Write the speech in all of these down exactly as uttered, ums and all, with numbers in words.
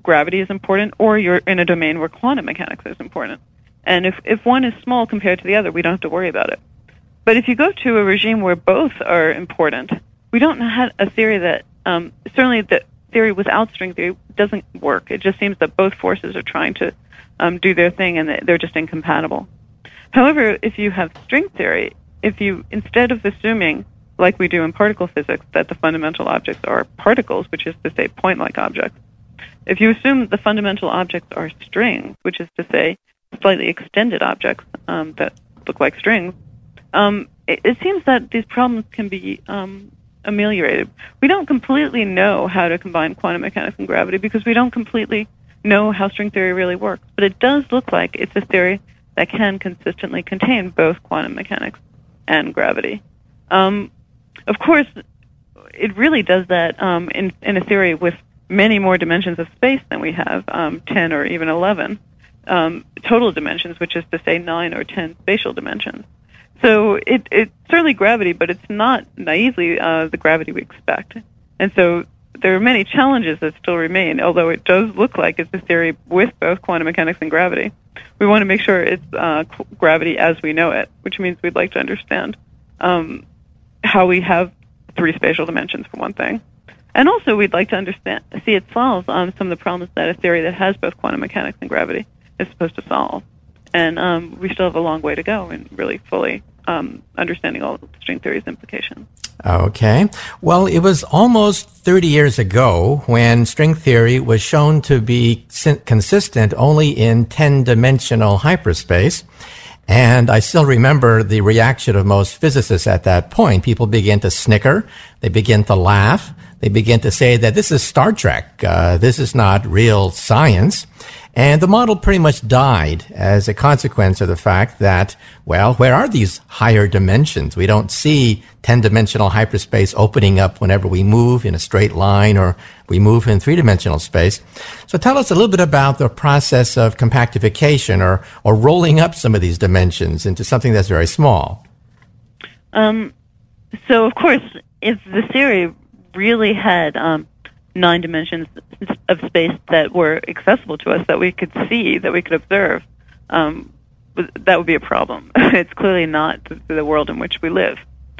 gravity is important, or you're in a domain where quantum mechanics is important. And if, if one is small compared to the other, we don't have to worry about it. But if you go to a regime where both are important, we don't have a theory that, um, certainly the theory without string theory doesn't work. It just seems that both forces are trying to um, do their thing, and they're just incompatible. However, if you have string theory, if you, instead of assuming, like we do in particle physics, that the fundamental objects are particles, which is to say point-like objects, if you assume the fundamental objects are strings, which is to say slightly extended objects um, that look like strings, um, it, it seems that these problems can be um, ameliorated. We don't completely know how to combine quantum mechanics and gravity because we don't completely know how string theory really works. But it does look like it's a theory that can consistently contain both quantum mechanics and gravity. Um, of course, it really does that um, in, in a theory with many more dimensions of space than we have, um, ten or even eleven um, total dimensions, which is to say nine or ten spatial dimensions. So it, it's certainly gravity, but it's not naively uh, the gravity we expect. And so there are many challenges that still remain, although it does look like it's a theory with both quantum mechanics and gravity. We want to make sure it's uh, gravity as we know it, which means we'd like to understand um, how we have three spatial dimensions, for one thing. And also we'd like to understand, see it solves um, some of the problems that a theory that has both quantum mechanics and gravity is supposed to solve. And um, we still have a long way to go in really fully um, understanding all of string theory's implications. Okay. Well, it was almost thirty years ago when string theory was shown to be consistent only in ten-dimensional hyperspace. And I still remember the reaction of most physicists at that point. People began to snicker. They began to laugh. They began to say that this is Star Trek. Uh, this is not real science. And the model pretty much died as a consequence of the fact that, well, where are these higher dimensions? We don't see ten-dimensional hyperspace opening up whenever we move in a straight line or we move in three-dimensional space. So tell us a little bit about the process of compactification or, or rolling up some of these dimensions into something that's very small. Um, so, of course, if the theory really had um, nine dimensions of space that were accessible to us, that we could see, that we could observe, um, that would be a problem. It's clearly not the world in which we live.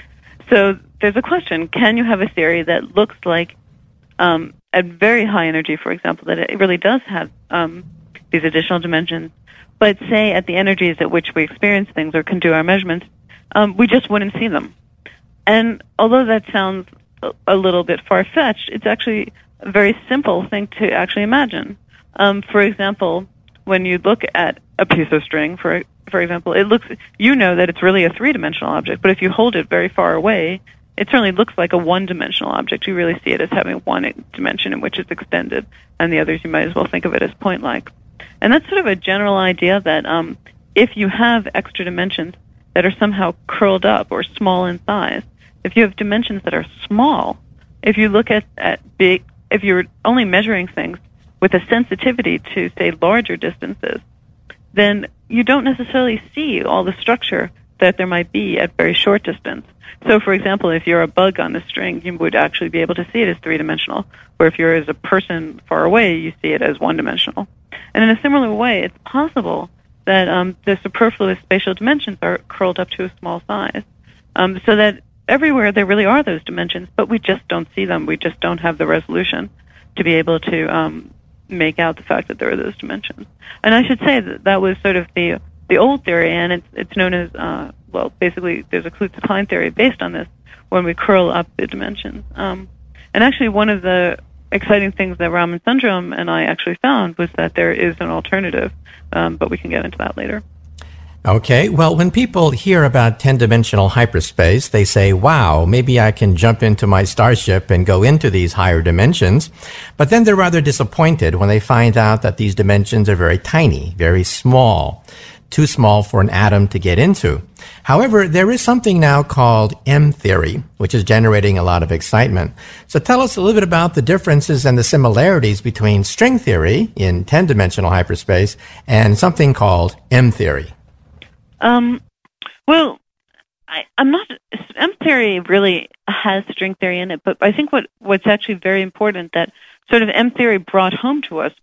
So there's a question, can you have a theory that looks like, um, at very high energy, for example, that it really does have um, these additional dimensions, but say at the energies at which we experience things or can do our measurements, um, we just wouldn't see them. And although that sounds a little bit far-fetched, it's actually a very simple thing to actually imagine. Um, for example, when you look at a piece of string, for for example, it looks, you know that it's really a three-dimensional object, but if you hold it very far away, it certainly looks like a one-dimensional object. You really see it as having one dimension in which it's extended, and the others you might as well think of it as point-like. And that's sort of a general idea that um, if you have extra dimensions that are somehow curled up or small in size, if you have dimensions that are small, if you look at, at big, if you're only measuring things with a sensitivity to, say, larger distances, then you don't necessarily see all the structure that there might be at very short distance. So, for example, if you're a bug on the string, you would actually be able to see it as three-dimensional, where if you're as a person far away, you see it as one-dimensional. And in a similar way, it's possible that um, the superfluous spatial dimensions are curled up to a small size, um, so that everywhere there really are those dimensions, but we just don't see them. We just don't have the resolution to be able to um, make out the fact that there are those dimensions. And I should say that that was sort of the the old theory, and it's it's known as, uh, well, basically there's a Kaluza-Klein theory based on this, when we curl up the dimensions. Um, and actually one of the exciting things that Raman Sundram and I actually found was that there is an alternative, um, but we can get into that later. Okay, well, when people hear about ten-dimensional hyperspace, they say, wow, maybe I can jump into my starship and go into these higher dimensions. But then they're rather disappointed when they find out that these dimensions are very tiny, very small, too small for an atom to get into. However, there is something now called M theory, which is generating a lot of excitement. So tell us a little bit about the differences and the similarities between string theory in ten-dimensional hyperspace and something called M theory. Um, well, I, I'm not, M theory really has string theory in it, but I think what, what's actually very important that sort of M theory brought home to us